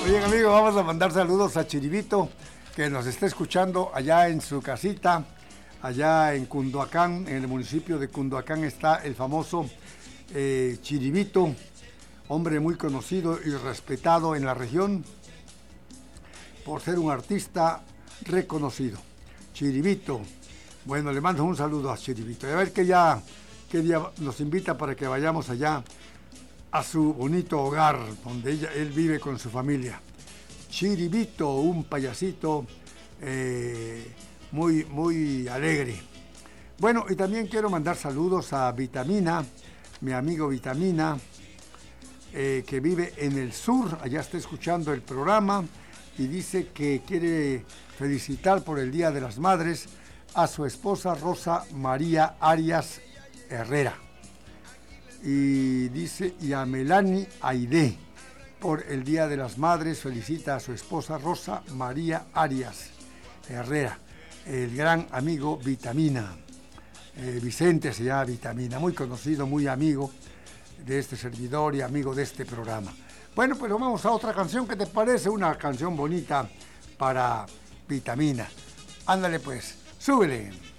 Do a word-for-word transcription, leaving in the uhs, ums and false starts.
Bien, amigos, vamos a mandar saludos a Chiribito, que nos está escuchando allá en su casita, allá en Cunduacán, en el municipio de Cunduacán está el famoso eh, Chiribito, hombre muy conocido y respetado en la región por ser un artista reconocido. Chiribito, bueno, le mando un saludo a Chiribito. Y a ver que ya, qué día nos invita para que vayamos allá a su bonito hogar, donde ella, él vive con su familia. Chiribito, un payasito eh, muy, muy alegre. Bueno, y también quiero mandar saludos a Vitamina, mi amigo Vitamina, eh, que vive en el sur, allá está escuchando el programa y dice que quiere felicitar por el Día de las Madres a su esposa Rosa María Arias Herrera. Y dice, y a Melanie Aide, por el Día de las Madres, felicita a su esposa Rosa María Arias Herrera, el gran amigo Vitamina. Eh, Vicente se llama Vitamina, muy conocido, muy amigo de este servidor y amigo de este programa. Bueno, pues vamos a otra canción. ¿Qué te parece? Una canción bonita para Vitamina. Ándale pues, súbele.